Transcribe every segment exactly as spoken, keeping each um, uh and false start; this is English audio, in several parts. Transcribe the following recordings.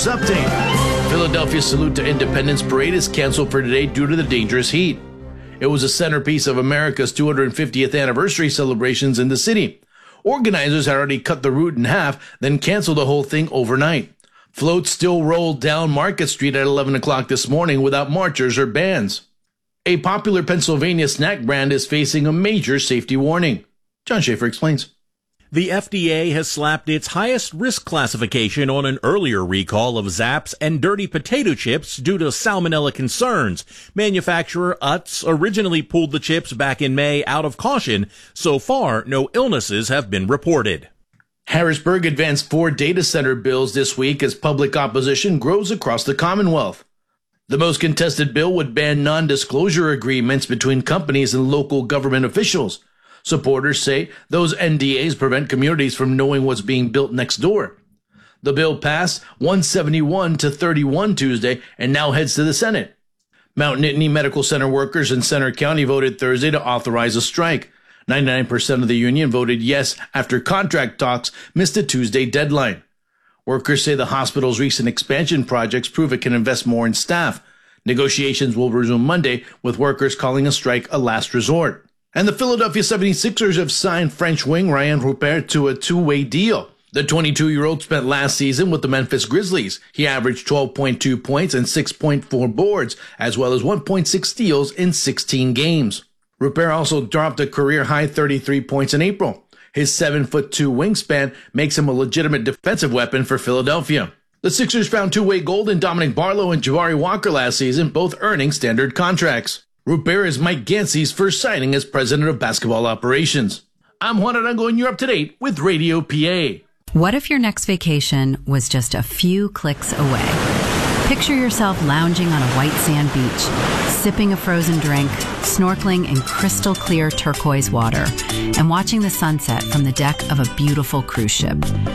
update. Philadelphia's Salute to Independence Parade is canceled for today due to the dangerous heat. It was a centerpiece of America's two hundred fiftieth anniversary celebrations in the city. Organizers had already cut the route in half, then canceled the whole thing overnight. Floats still rolled down Market Street at eleven o'clock this morning without marchers or bands. A popular Pennsylvania snack brand is facing a major safety warning. John Schaefer explains. The F D A has slapped its highest risk classification on an earlier recall of Zapp's and Dirty Potato Chips due to salmonella concerns. Manufacturer Utz originally pulled the chips back in May out of caution. So far, no illnesses have been reported. Harrisburg advanced four data center bills this week as public opposition grows across the Commonwealth. The most contested bill would ban non-disclosure agreements between companies and local government officials. Supporters say those N D As prevent communities from knowing what's being built next door. The bill passed one seventy-one to thirty-one Tuesday and now heads to the Senate. Mount Nittany Medical Center workers in Center County voted Thursday to authorize a strike. ninety-nine percent of the union voted yes after contract talks missed a Tuesday deadline. Workers say the hospital's recent expansion projects prove it can invest more in staff. Negotiations will resume Monday, with workers calling a strike a last resort. And the Philadelphia seventy-sixers have signed French wing Ryan Rupert to a two-way deal. The twenty-two-year-old spent last season with the Memphis Grizzlies. He averaged twelve point two points and six point four boards, as well as one point six steals in sixteen games. Rupert also dropped a career-high thirty-three points in April. His seven foot two wingspan makes him a legitimate defensive weapon for Philadelphia. The Sixers found two-way gold in Dominic Barlow and Jabari Walker last season, both earning standard contracts. Rupert is Mike Gansey's first signing as president of basketball operations. I'm Juan Arango, and you're up to date with Radio P A. What if your next vacation was just a few clicks away? Picture yourself lounging on a white sand beach, sipping a frozen drink, snorkeling in crystal clear turquoise water, and watching the sunset from the deck of a beautiful cruise ship.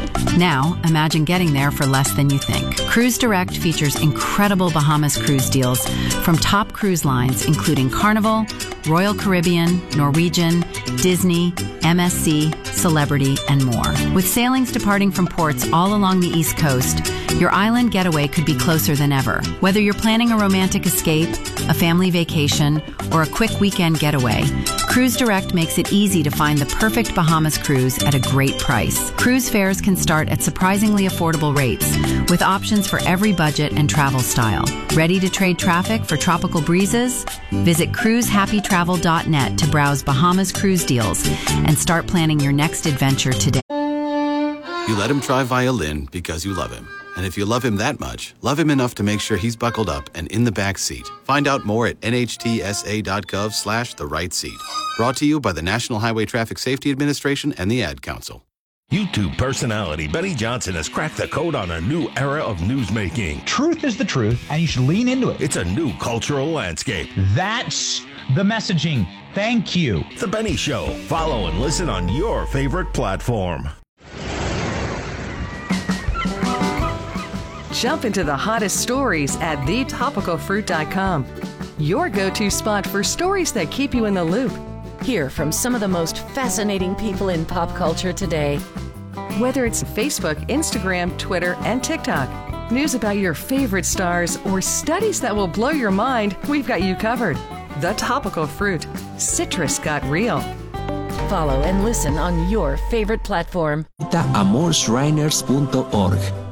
Now, imagine getting there for less than you think. Cruise Direct features incredible Bahamas cruise deals from top cruise lines including Carnival, Royal Caribbean, Norwegian, Disney, M S C, Celebrity, and more. With sailings departing from ports all along the East Coast, your island getaway could be closer than ever. Whether you're planning a romantic escape, a family vacation, or a quick weekend getaway, Cruise Direct makes it easy to find the perfect Bahamas cruise at a great price. Cruise fares can start at surprisingly affordable rates, with options for every budget and travel style. Ready to trade traffic for tropical breezes? Visit cruise happy travel dot net to browse Bahamas cruise deals and start planning your next adventure today. You let him try violin because you love him. And if you love him that much, love him enough to make sure he's buckled up and in the back seat. Find out more at N H T S A dot gov slash the right seat. Brought to you by the National Highway Traffic Safety Administration and the Ad Council. YouTube personality Benny Johnson has cracked the code on a new era of newsmaking. Truth is the truth, and you should lean into it. It's a new cultural landscape. That's the messaging. Thank you. The Benny Show. Follow and listen on your favorite platform. Jump into the hottest stories at the topical fruit dot com. Your go-to spot for stories that keep you in the loop. Hear from some of the most fascinating people in pop culture today. Whether it's Facebook, Instagram, Twitter, and TikTok, news about your favorite stars, or studies that will blow your mind, we've got you covered. The Topical Fruit. Citrus got real. Follow and listen on your favorite platform. amor shriners punto org